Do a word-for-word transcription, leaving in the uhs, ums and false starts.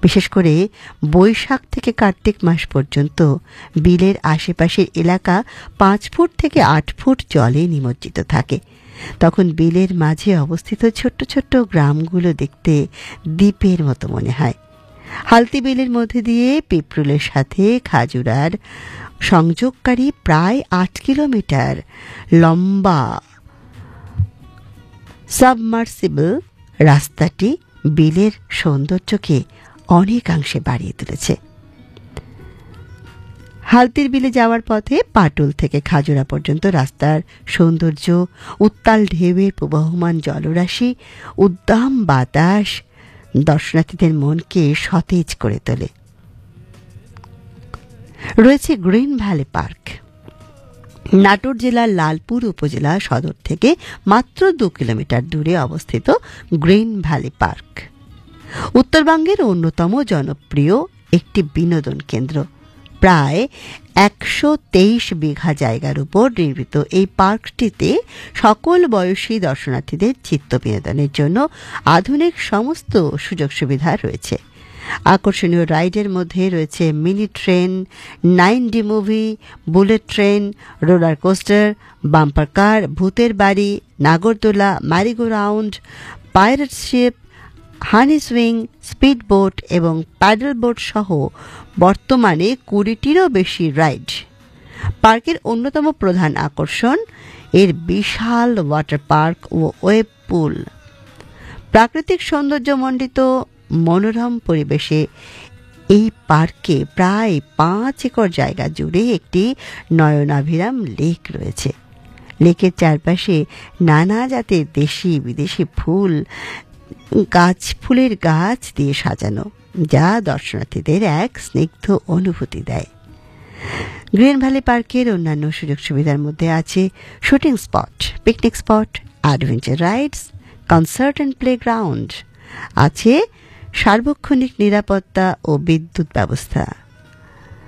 বিশেষ করে বৈশাখ থেকে কার্তিক মাস পর্যন্ত বিলের আশেপাশের এলাকা পাঁচ ফুট থেকে আট ফুট জলে নিমজ্জিত থাকে। তখন বিলের মাঝে অবস্থিত ছোট্ট ছোট্ট গ্রামগুলো দেখতে দ্বীপের মতো মনে হয়। হালতি বিলের মধ্যে দিয়ে পিপরুলের সাথে খাজুরার সংযোগকারী প্রায় আট কিলোমিটার লম্বা সাবমার্সিবল রাস্তাটি বিলের সৌন্দর্যকে অনেকাংশে বাড়িয়ে তুলেছে। হালতির বিলে যাওয়ার পথে পাটুল থেকে খাজুরা পর্যন্ত রাস্তার সৌন্দর্য, উত্তাল ঢেউয়ের প্রবহমান জলরাশি, উদ্দাম বাতাস দর্শনার্থীদের মনকে সতেজ করে তোলে। রয়েছে গ্রিন ভ্যালি পার্ক। নাটোর জেলার লালপুর উপজেলা সদর থেকে মাত্র দু কিলোমিটার দূরে অবস্থিত গ্রিন ভ্যালি পার্ক উত্তরবঙ্গের অন্যতম জনপ্রিয় একটি বিনোদন কেন্দ্র। প্রায় একশো তেইশ বিঘা জায়গার উপর নির্মিত এই পার্কটিতে সকল বয়সী দর্শনার্থীদের চিত্ত বিনোদনের জন্য আধুনিক সমস্ত সুযোগ সুবিধা রয়েছে। আকর্ষণীয় রাইডের মধ্যে রয়েছে mini train, nine D movie, bullet train, roller coaster, bumper কার, ভূতের বাড়ি, নাগরদোলা, ম্যারিগো রাউন্ড, পাইরেট শিপ, হানি সুইং, স্পিড বোট এবং প্যাডেল বোট সহ বর্তমানে কুড়িটিরও বেশি রাইড। পার্কের অন্যতম প্রধান আকর্ষণ এর বিশাল ওয়াটার পার্ক ও ওয়েব পুল। প্রাকৃতিক সৌন্দর্যমণ্ডিত মনোরম পরিবেশে এই পার্কে প্রায় পাঁচ একর জায়গা জুড়ে একটি নয়নাভিরাম লেক রয়েছে। লেকের চারপাশে নানা জাতের দেশি বিদেশি ফুল গাছ ফুলের গাছ দিয়ে সাজানো, যা দর্শনার্থীদের এক স্নিগ্ধ অনুভূতি দেয়। গ্রিন ভ্যালি পার্কের অন্যান্য সুযোগ সুবিধার মধ্যে আছে shooting spot, picnic spot, adventure rides, concert and playground. আছে সার্বক্ষণিক নিরাপত্তা ও বিদ্যুৎ ব্যবস্থা।